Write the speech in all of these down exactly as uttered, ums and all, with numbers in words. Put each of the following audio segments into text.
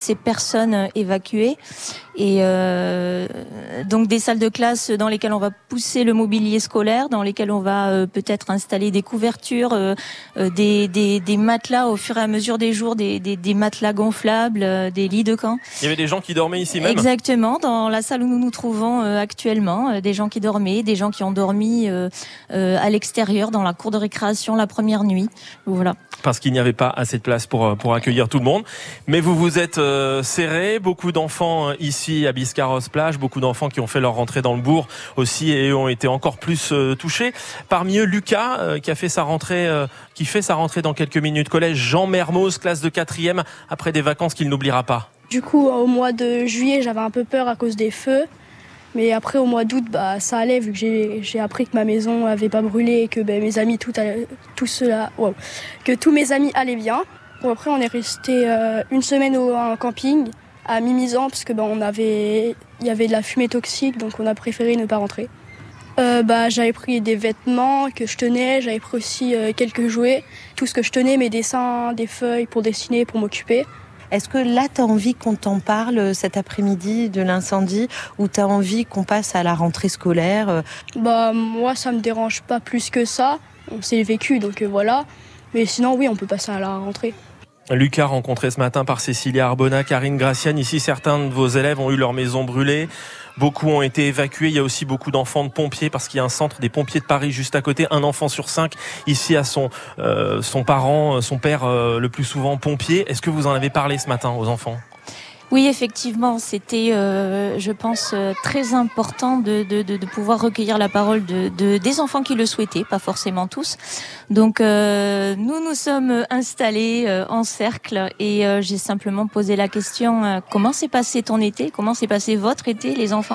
ces personnes évacuées. Et euh, donc des salles de classe dans lesquelles on va pousser le mobilier scolaire, dans lesquelles on va euh, peut-être installer des couvertures, euh, euh, des, des, des matelas au fur et à mesure des jours, des, des, des matelas gonflables, euh, des lits de camp. Il y avait des gens qui dormaient ici même ? Exactement, dans la salle où nous nous trouvons euh, actuellement, euh, des gens qui dormaient, des gens qui ont dormi euh, euh, à l'extérieur, dans la cour de récréation la première nuit. Voilà. Parce qu'il n'y avait pas assez de place pour, pour accueillir tout le monde. Mais vous vous êtes euh, serrés, beaucoup d'enfants ici à Biscarrosse-Plage, beaucoup d'enfants qui ont fait leur rentrée dans le bourg aussi et ont été encore plus euh, touchés. Parmi eux, Lucas, euh, qui a fait sa rentrée, euh, qui fait sa rentrée dans quelques minutes. Collège Jean Mermoz, classe de quatrième, après des vacances qu'il n'oubliera pas. Du coup, au mois de juillet, j'avais un peu peur à cause des feux. Mais après, au mois d'août, bah, ça allait, vu que j'ai, j'ai appris que ma maison n'avait pas brûlé et que bah, mes amis, tout, tout cela, wow, que tous mes amis allaient bien. Bon, après, on est resté euh, une semaine au un camping à Mimizan, parce que bah, on avait, il y avait de la fumée toxique, donc on a préféré ne pas rentrer. Euh, bah, j'avais pris des vêtements que je tenais, j'avais pris aussi euh, quelques jouets, tout ce que je tenais, mes dessins, des feuilles pour dessiner, pour m'occuper. Est-ce que là, tu as envie qu'on t'en parle cet après-midi de l'incendie ou tu as envie qu'on passe à la rentrée scolaire ? Bah, moi, ça me dérange pas plus que ça. On s'est vécu, donc euh, voilà. Mais sinon, oui, on peut passer à la rentrée. Lucas, rencontré ce matin par Cécilia Arbona, Karine Graciane. Ici, certains de vos élèves ont eu leur maison brûlée. Beaucoup ont été évacués. Il y a aussi beaucoup d'enfants de pompiers parce qu'il y a un centre des pompiers de Paris juste à côté. Un enfant sur cinq ici a son, euh, son parent, son père euh, le plus souvent pompier. Est-ce que vous en avez parlé ce matin aux enfants ? Oui, effectivement, c'était, euh, je pense, euh, très important de, de, de, de pouvoir recueillir la parole de, de, des enfants qui le souhaitaient, pas forcément tous. Donc, euh, nous nous sommes installés euh, en cercle et euh, j'ai simplement posé la question euh, comment s'est passé ton été ? Comment s'est passé votre été, les enfants ?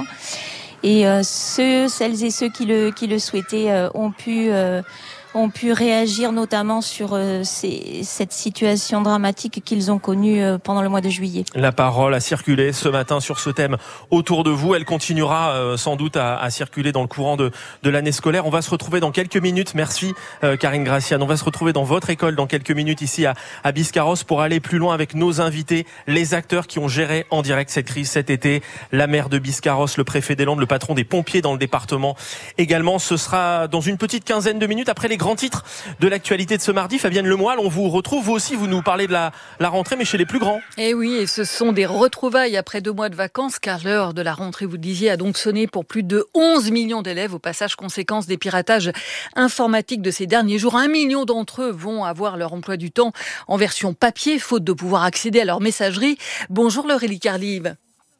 Et euh, ceux, celles et ceux qui le, qui le souhaitaient euh, ont pu... Euh, ont pu réagir notamment sur euh, ces, cette situation dramatique qu'ils ont connue euh, pendant le mois de juillet. La parole a circulé ce matin sur ce thème autour de vous. Elle continuera euh, sans doute à, à circuler dans le courant de, de l'année scolaire. On va se retrouver dans quelques minutes. Merci euh, Karine Graciane. On va se retrouver dans votre école dans quelques minutes ici à, à Biscarrosse pour aller plus loin avec nos invités, les acteurs qui ont géré en direct cette crise cet été. La maire de Biscarrosse, le préfet des Landes, le patron des pompiers dans le département. Également, ce sera dans une petite quinzaine de minutes après les grands titres de l'actualité de ce mardi. Fabienne Lemoyle, on vous retrouve. Vous aussi, vous nous parlez de la, la rentrée, mais chez les plus grands. Et oui, et ce sont des retrouvailles après deux mois de vacances, car l'heure de la rentrée, vous le disiez, a donc sonné pour plus de onze millions d'élèves. Au passage, conséquence des piratages informatiques de ces derniers jours. Un million d'entre eux vont avoir leur emploi du temps en version papier, faute de pouvoir accéder à leur messagerie. Bonjour Laurélie Carlive.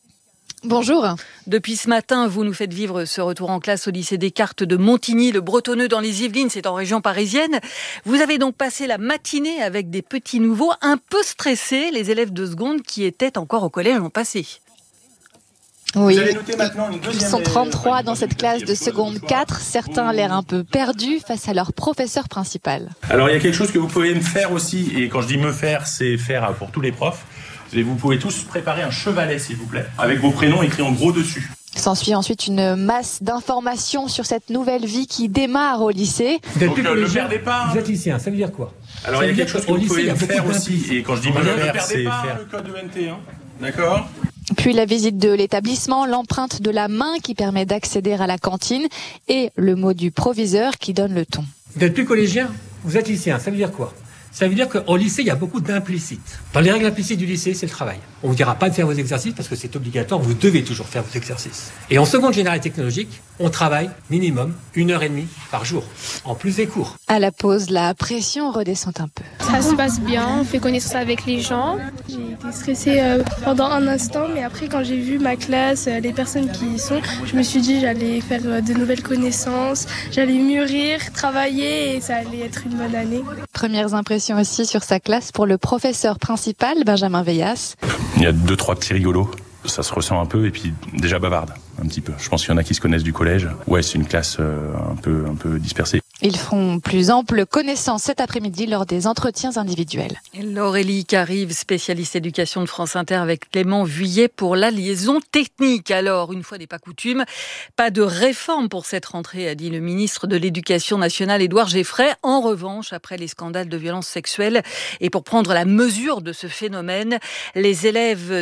Bonjour. Depuis ce matin, vous nous faites vivre ce retour en classe au lycée Descartes de Montigny, le Bretonneux dans les Yvelines, c'est en région parisienne. Vous avez donc passé la matinée avec des petits nouveaux un peu stressés. Les élèves de seconde qui étaient encore au collège ont passé. Oui, ils sont trente-trois dans cette classe de seconde quatre. Certains ont l'air un peu perdus face à leur professeur principal. Alors il y a quelque chose que vous pouvez me faire aussi, et quand je dis me faire, c'est faire pour tous les profs. Et vous pouvez tous préparer un chevalet, s'il vous plaît, avec vos prénoms écrits en gros dessus. S'ensuit ensuite une masse d'informations sur cette nouvelle vie qui démarre au lycée. Vous Donc, euh, ne perdez pas. Vous êtes lycéen, ça veut dire quoi? Alors ça il y a quelque chose que vous lycée, pouvez me faire aussi, et quand je dis me faire, c'est pas faire. Le code E N T, hein. D'accord. Puis la visite de l'établissement, l'empreinte de la main qui permet d'accéder à la cantine et le mot du proviseur qui donne le ton. Vous n'êtes plus collégien, vous êtes lycéen, ça veut dire quoi? Ça veut dire qu'au lycée, il y a beaucoup d'implicites. Dans les règles implicites du lycée, c'est le travail. On vous dira pas de faire vos exercices parce que c'est obligatoire, vous devez toujours faire vos exercices. Et en seconde générale technologique, on travaille minimum une heure et demie par jour, en plus des cours. À la pause, la pression redescend un peu. Ça se passe bien, on fait connaissance avec les gens. J'ai été stressée euh, pendant un instant, mais après quand j'ai vu ma classe, euh, les personnes qui y sont, je me suis dit j'allais faire euh, de nouvelles connaissances, j'allais mûrir, travailler et ça allait être une bonne année. Premières impressions aussi sur sa classe pour le professeur principal, Benjamin Veillas. Il y a deux, trois petits rigolos. Ça se ressent un peu et puis déjà bavarde un petit peu. Je pense qu'il y en a qui se connaissent du collège. Ouais, c'est une classe euh, un peu, un peu dispersée. Ils feront plus ample connaissance cet après-midi lors des entretiens individuels. Laurélie Carrive, spécialiste éducation de France Inter avec Clément Vuillet pour la liaison technique. Alors, une fois n'est pas coutume, pas de réforme pour cette rentrée, a dit le ministre de l'Éducation nationale Édouard Geffray. En revanche, après les scandales de violences sexuelles et pour prendre la mesure de ce phénomène, les élèves